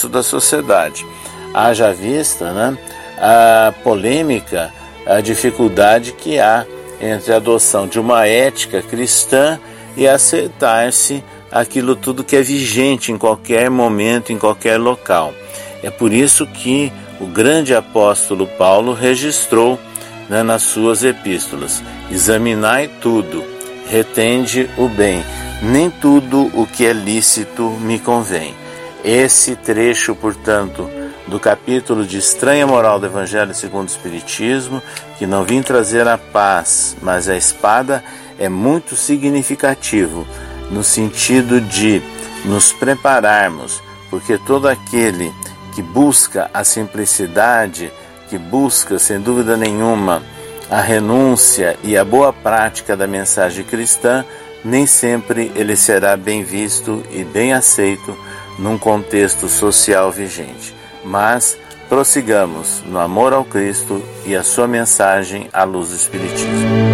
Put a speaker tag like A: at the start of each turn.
A: contexto da sociedade. Haja vista, né, a polêmica, a dificuldade que há entre a adoção de uma ética cristã e aceitar-se aquilo tudo que é vigente em qualquer momento, em qualquer local. É por isso que o grande apóstolo Paulo registrou, né, nas suas epístolas: examinai tudo, retende o bem, nem tudo o que é lícito me convém. Esse trecho, portanto, do capítulo de Estranha Moral do Evangelho segundo o Espiritismo, que não vim trazer a paz, mas a espada, é muito significativo, no sentido de nos prepararmos, porque todo aquele que busca a simplicidade, que busca, sem dúvida nenhuma, a renúncia e a boa prática da mensagem cristã, nem sempre ele será bem visto e bem aceito num contexto social vigente. Mas prossigamos no amor ao Cristo e a sua mensagem à luz do Espiritismo.